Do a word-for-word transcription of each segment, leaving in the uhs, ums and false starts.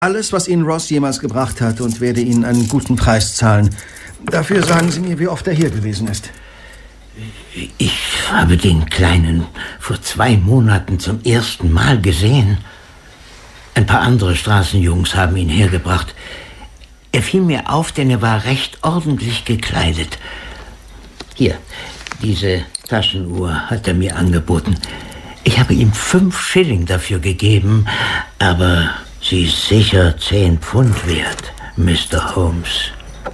Alles, was Ihnen Ross jemals gebracht hat, und werde Ihnen einen guten Preis zahlen. Dafür sagen Sie mir, wie oft er hier gewesen ist. Ich habe den Kleinen vor zwei Monaten zum ersten Mal gesehen. Ein paar andere Straßenjungs haben ihn hergebracht. Er fiel mir auf, denn er war recht ordentlich gekleidet. Hier, diese Taschenuhr hat er mir angeboten. Ich habe ihm fünf Schilling dafür gegeben, aber sie ist sicher zehn Pfund wert, Mister Holmes.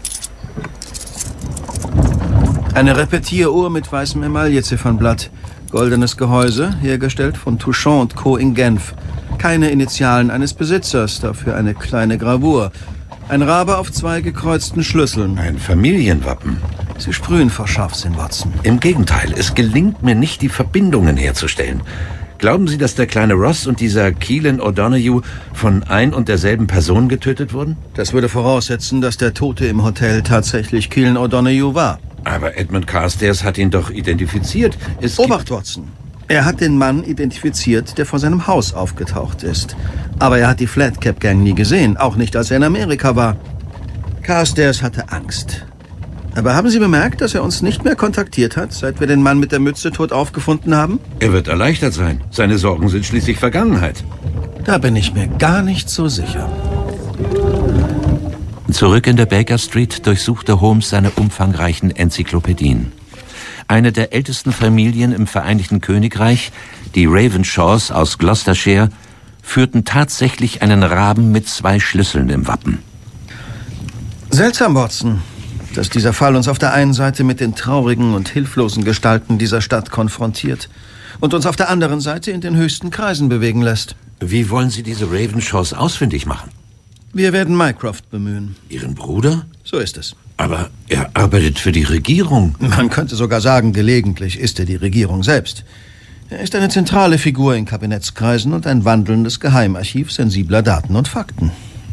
Eine Repetieruhr mit weißem Emailleziffernblatt. Goldenes Gehäuse, hergestellt von Touchon und Co. in Genf. Keine Initialen eines Besitzers, dafür eine kleine Gravur. Ein Rabe auf zwei gekreuzten Schlüsseln. Ein Familienwappen. Sie sprühen vor Scharfsinn, Watson. Im Gegenteil, es gelingt mir nicht, die Verbindungen herzustellen. Glauben Sie, dass der kleine Ross und dieser Keelan O'Donoghue von ein und derselben Person getötet wurden? Das würde voraussetzen, dass der Tote im Hotel tatsächlich Keelan O'Donoghue war. Aber Edmund Carstairs hat ihn doch identifiziert. Es Obacht, Watson. Er hat den Mann identifiziert, der vor seinem Haus aufgetaucht ist. Aber er hat die Flatcap Gang nie gesehen, auch nicht, als er in Amerika war. Carstairs hatte Angst. Aber haben Sie bemerkt, dass er uns nicht mehr kontaktiert hat, seit wir den Mann mit der Mütze tot aufgefunden haben? Er wird erleichtert sein. Seine Sorgen sind schließlich Vergangenheit. Da bin ich mir gar nicht so sicher. Zurück in der Baker Street durchsuchte Holmes seine umfangreichen Enzyklopädien. Eine der ältesten Familien im Vereinigten Königreich, die Ravenshaws aus Gloucestershire, führten tatsächlich einen Raben mit zwei Schlüsseln im Wappen. Seltsam, Watson, dass dieser Fall uns auf der einen Seite mit den traurigen und hilflosen Gestalten dieser Stadt konfrontiert und uns auf der anderen Seite in den höchsten Kreisen bewegen lässt. Wie wollen Sie diese Ravenshaws ausfindig machen? Wir werden Mycroft bemühen. Ihren Bruder? So ist es. Aber er arbeitet für die Regierung. Man könnte sogar sagen, gelegentlich ist er die Regierung selbst. Er ist eine zentrale Figur in Kabinettskreisen und ein wandelndes Geheimarchiv sensibler Daten und Fakten.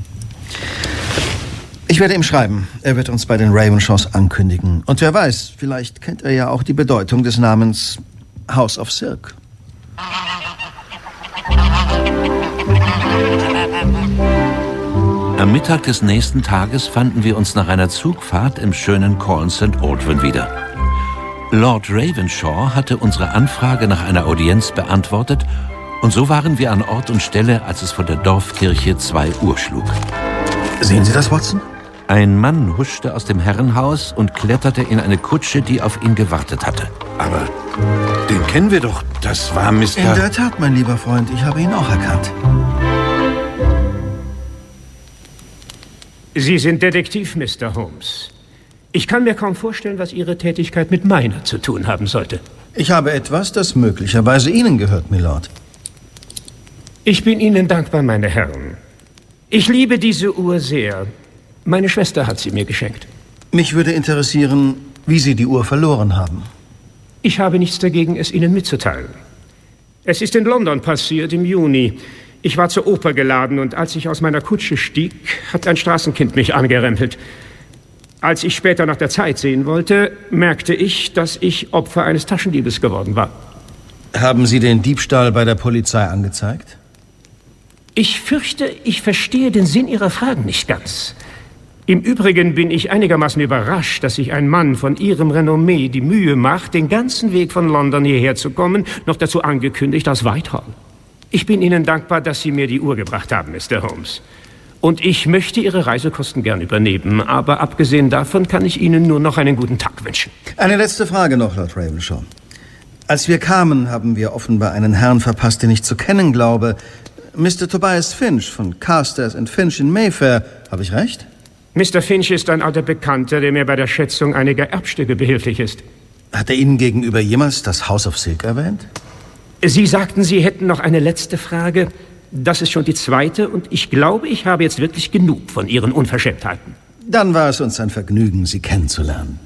Ich werde ihm schreiben. Er wird uns bei den Ravenshaws ankündigen. Und wer weiß, vielleicht kennt er ja auch die Bedeutung des Namens House of Silk. Am Mittag des nächsten Tages fanden wir uns nach einer Zugfahrt im schönen Corn Saint Aldwyn wieder. Lord Ravenshaw hatte unsere Anfrage nach einer Audienz beantwortet und so waren wir an Ort und Stelle, als es vor der Dorfkirche zwei Uhr schlug. Sehen Sie das, Watson? Ein Mann huschte aus dem Herrenhaus und kletterte in eine Kutsche, die auf ihn gewartet hatte. Aber den kennen wir doch. Das war Mister In der Tat, mein lieber Freund. Ich habe ihn auch erkannt. Sie sind Detektiv, Mister Holmes. Ich kann mir kaum vorstellen, was Ihre Tätigkeit mit meiner zu tun haben sollte. Ich habe etwas, das möglicherweise Ihnen gehört, Milord. Ich bin Ihnen dankbar, meine Herren. Ich liebe diese Uhr sehr. Meine Schwester hat sie mir geschenkt. Mich würde interessieren, wie Sie die Uhr verloren haben. Ich habe nichts dagegen, es Ihnen mitzuteilen. Es ist in London passiert, im Juni. Ich war zur Oper geladen und als ich aus meiner Kutsche stieg, hat ein Straßenkind mich angerempelt. Als ich später nach der Zeit sehen wollte, merkte ich, dass ich Opfer eines Taschendiebes geworden war. Haben Sie den Diebstahl bei der Polizei angezeigt? Ich fürchte, ich verstehe den Sinn Ihrer Fragen nicht ganz. Im Übrigen bin ich einigermaßen überrascht, dass sich ein Mann von Ihrem Renommee die Mühe macht, den ganzen Weg von London hierher zu kommen, noch dazu angekündigt aus Whitehall. Ich bin Ihnen dankbar, dass Sie mir die Uhr gebracht haben, Mister Holmes. Und ich möchte Ihre Reisekosten gern übernehmen, aber abgesehen davon kann ich Ihnen nur noch einen guten Tag wünschen. Eine letzte Frage noch, Lord Ravenshaw. Als wir kamen, haben wir offenbar einen Herrn verpasst, den ich zu kennen glaube. Mister Tobias Finch von Carstairs and Finch in Mayfair. Habe ich recht? Mister Finch ist ein alter Bekannter, der mir bei der Schätzung einiger Erbstücke behilflich ist. Hat er Ihnen gegenüber jemals das House of Silk erwähnt? Sie sagten, Sie hätten noch eine letzte Frage. Das ist schon die zweite und ich glaube, ich habe jetzt wirklich genug von Ihren Unverschämtheiten. Dann war es uns ein Vergnügen, Sie kennenzulernen.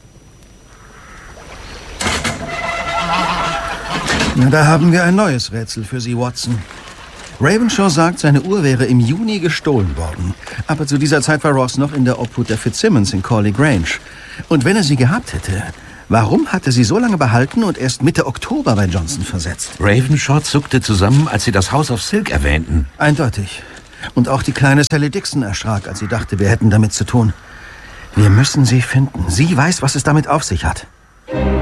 Na, da haben wir ein neues Rätsel für Sie, Watson. Ravenshaw sagt, seine Uhr wäre im Juni gestohlen worden. Aber zu dieser Zeit war Ross noch in der Obhut der Fitzsimmons in Corley Grange. Und wenn er sie gehabt hätte, warum hat er sie so lange behalten und erst Mitte Oktober bei Johnson versetzt? Ravenshaw zuckte zusammen, als Sie das House of Silk erwähnten. Eindeutig. Und auch die kleine Sally Dixon erschrak, als sie dachte, wir hätten damit zu tun. Wir müssen sie finden. Sie weiß, was es damit auf sich hat.